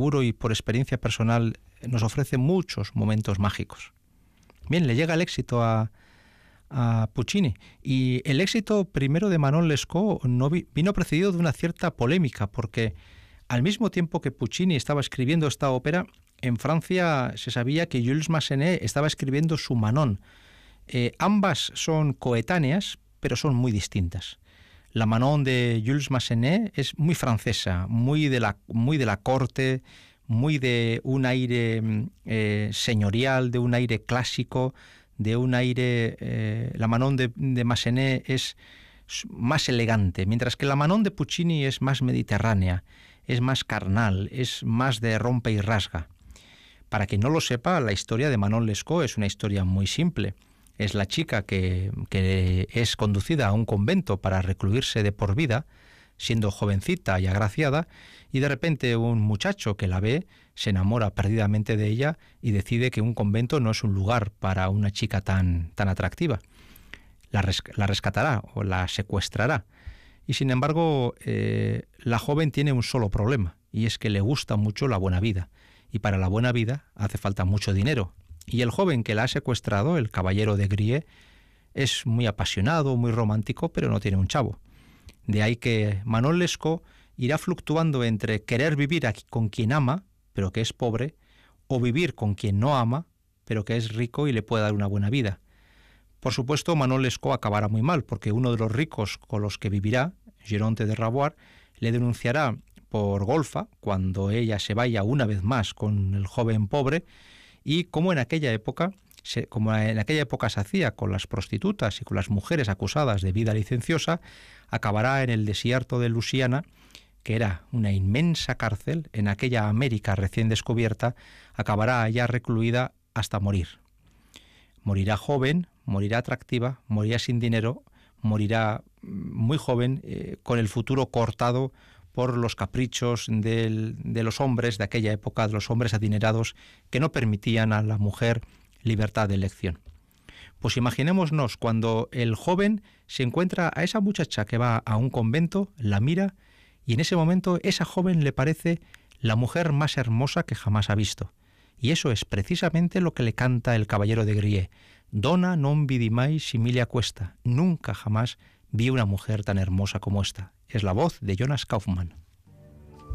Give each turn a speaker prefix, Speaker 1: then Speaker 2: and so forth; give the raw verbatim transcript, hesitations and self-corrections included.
Speaker 1: seguro y por experiencia personal nos ofrece muchos momentos mágicos. Bien, le llega el éxito a, a Puccini, y el éxito primero de Manon Lescaut no vi, vino precedido de una cierta polémica, porque al mismo tiempo que Puccini estaba escribiendo esta ópera, en Francia se sabía que Jules Massenet estaba escribiendo su Manon. Eh, ambas son coetáneas, pero son muy distintas. La Manon de Jules Massenet es muy francesa, muy de la, muy de la corte, muy de un aire eh, señorial, de un aire clásico, de un aire... Eh, la Manon de, de Massenet es más elegante, mientras que la Manon de Puccini es más mediterránea, es más carnal, es más de rompe y rasga. Para quien no lo sepa, la historia de Manon Lescaut es una historia muy simple. Es la chica que, que es conducida a un convento para recluirse de por vida, siendo jovencita y agraciada, y de repente un muchacho que la ve se enamora perdidamente de ella y decide que un convento no es un lugar para una chica tan, tan atractiva. La, res, la rescatará o la secuestrará. Y sin embargo, eh, la joven tiene un solo problema, y es que le gusta mucho la buena vida. Y para la buena vida hace falta mucho dinero. Y el joven que la ha secuestrado, el caballero de Grie, es muy apasionado, muy romántico, pero no tiene un chavo. De ahí que Manon Lescaut irá fluctuando entre querer vivir aquí con quien ama, pero que es pobre, o vivir con quien no ama, pero que es rico y le puede dar una buena vida. Por supuesto, Manon Lescaut acabará muy mal, porque uno de los ricos con los que vivirá, Geronte de Ravoir, le denunciará por golfa cuando ella se vaya una vez más con el joven pobre, y como en aquella época, se, como en aquella época se hacía con las prostitutas y con las mujeres acusadas de vida licenciosa, acabará en el desierto de Luisiana, que era una inmensa cárcel en aquella América recién descubierta, acabará allá recluida hasta morir. Morirá joven, morirá atractiva, morirá sin dinero, morirá muy joven, eh, con el futuro cortado por los caprichos del, de los hombres de aquella época, de los hombres adinerados, que no permitían a la mujer libertad de elección. Pues imaginémonos cuando el joven se encuentra a esa muchacha que va a un convento, la mira, y en ese momento esa joven le parece la mujer más hermosa que jamás ha visto. Y eso es precisamente lo que le canta el caballero de Grie. Donna non vidi mai similia questa. Nunca jamás vi una mujer tan hermosa como esta. Es la voz de Jonas Kaufmann.